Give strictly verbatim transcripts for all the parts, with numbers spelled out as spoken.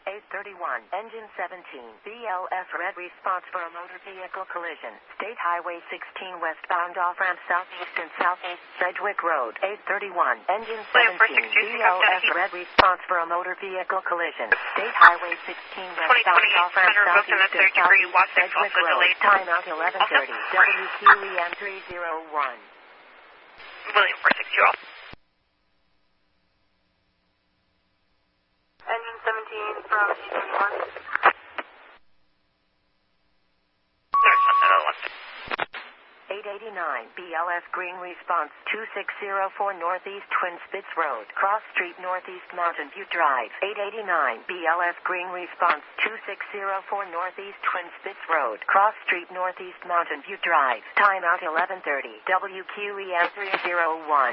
eight thirty-one, engine seventeen, B L S red response for a motor vehicle collision. State Highway sixteen westbound off-ramp southeast and southeast Sedgwick Road, eight thirty-one, engine seventeen, B L S red response for a motor vehicle collision. State Highway sixteen westbound off-ramp southeast and southeast Sedgwick Road, timeout eleven thirty, W Q E M three oh one. William four six zero. Engine seventeen from eight thirty-one. There's one that I left. eight eighty-nine, B L S green response two six zero four Northeast Twin Spits Road, Cross Street Northeast Mountain View Drive. eight eighty-nine, B L S green response two six zero four Northeast Twin Spits Road, Cross Street Northeast Mountain View Drive. Timeout eleven thirty, W Q E M three oh one.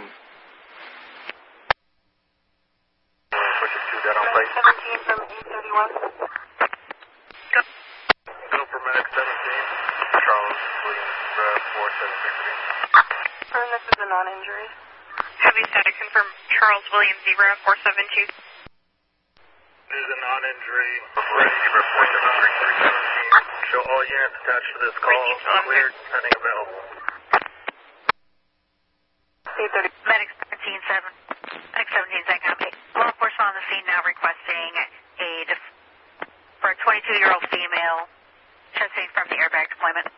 seventeen from eight thirty-one. Go. Go for medic seventeen, Charles Williams, uh, four seven six three. Confirm this is a non-injury. Heavy static confirm Charles Williams Zebra four seven two. This is a non-injury. Red Zebra four seven three three seventeen. Show all units attached to this call. Cleared, pending available. eight thirty. Medic seventeen seven. Medic seventeen is that copy. Law enforcement on the scene now requesting a def- for a twenty-two-year-old female testing from the airbag deployment.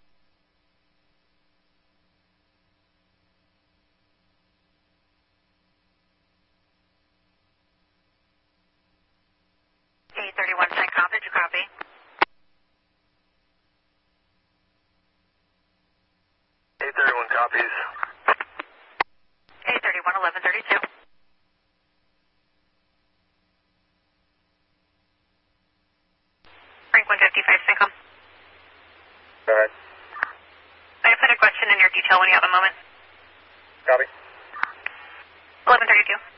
eight thirty-one, CENTCOM, did you copy? eight thirty-one copies. eight thirty-one, eleven thirty-two. Rank one fifty-five, CENTCOM. Go ahead. I have put a question in your detail when you have a moment. Copy. eleven thirty-two.